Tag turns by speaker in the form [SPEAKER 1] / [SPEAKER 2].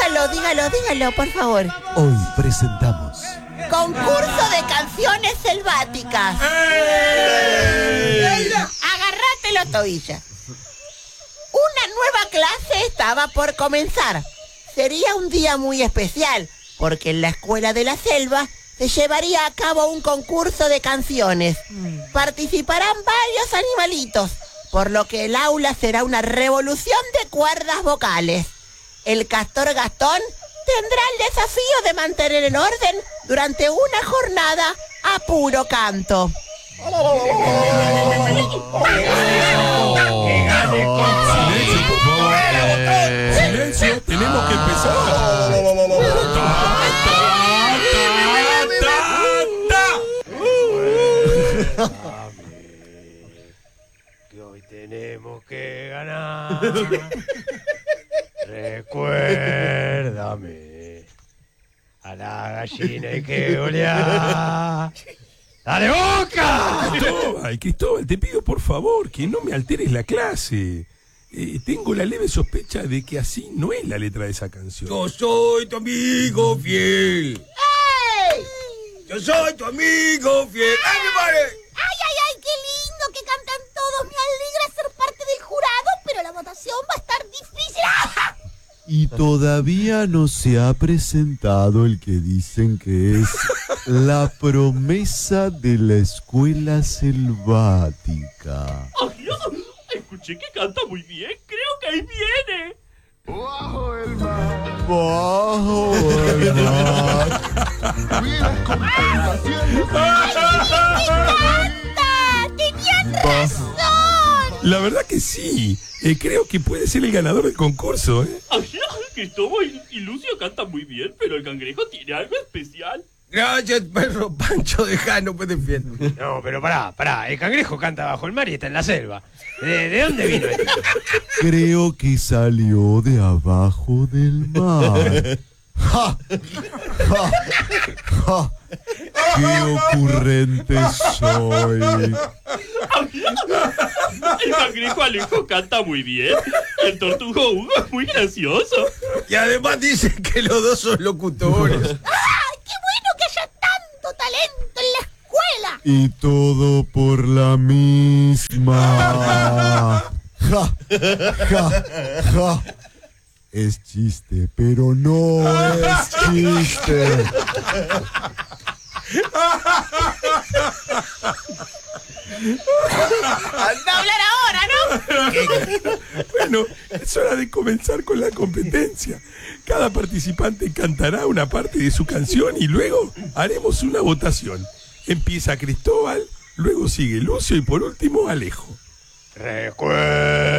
[SPEAKER 1] dígalo, por favor.
[SPEAKER 2] Hoy presentamos
[SPEAKER 1] Concurso de canciones selváticas. Agárratelo, Tobilla. Una nueva clase estaba por comenzar. Sería un día muy especial, porque en la escuela de la selva se llevaría a cabo un concurso de canciones. Participarán varios animalitos, por lo que el aula será una revolución de cuerdas vocales. El castor Gastón tendrá el desafío de mantener en orden durante una jornada a puro canto.
[SPEAKER 3] Silencio, por favor. Silencio, tenemos que empezar.
[SPEAKER 4] Que hoy tenemos que ganar. Recuérdame. A la gallina hay que golear. ¡Dale, Boca!
[SPEAKER 3] Cristóbal, te pido por favor que no me alteres la clase. Tengo la leve sospecha de que así no es la letra de esa canción.
[SPEAKER 5] Yo soy tu amigo fiel.
[SPEAKER 1] ¡Ey!
[SPEAKER 5] Yo soy tu amigo fiel. ¡Ay, mi madre!
[SPEAKER 6] ¡Ay, qué lindo que cantan todos! Me alegra ser parte del jurado, pero la votación va a estar difícil.
[SPEAKER 2] y todavía no se ha presentado el que dicen que es la promesa de la escuela selvática.
[SPEAKER 7] ¡Ay, escuché que canta muy bien! ¡Creo que ahí viene!
[SPEAKER 2] Bajo el mar. Bajo el mar.
[SPEAKER 6] ¡Tenían razón!
[SPEAKER 3] La verdad que sí. Creo que puede ser el ganador del concurso,
[SPEAKER 7] Ay, Cristóbal y Lucio cantan muy bien, pero el cangrejo tiene algo especial.
[SPEAKER 5] Gracias, perro Pancho de Jano, pues defiendo.
[SPEAKER 4] No, pero pará. El cangrejo canta bajo el mar y está en la selva. ¿De dónde vino esto?
[SPEAKER 2] Creo que salió de abajo del mar. ¡Ja! ¡Ja! ¡Ja! ¡Qué ocurrente soy!
[SPEAKER 7] El cangrejo Alejo canta muy bien. El tortugo Hugo es muy gracioso.
[SPEAKER 5] Y además dicen que los dos son locutores.
[SPEAKER 6] ¡Ay, qué bueno que haya tanto talento en la escuela!
[SPEAKER 2] Y todo por la misma. ¡Ja! ¡Ja! ¡Ja! Es chiste, pero no es chiste.
[SPEAKER 1] ¡Anda a hablar ahora, ¿no?
[SPEAKER 3] Bueno, es hora de comenzar con la competencia. Cada participante cantará una parte de su canción y luego haremos una votación. Empieza Cristóbal, luego sigue Lucio y por último Alejo.
[SPEAKER 4] Recuerda.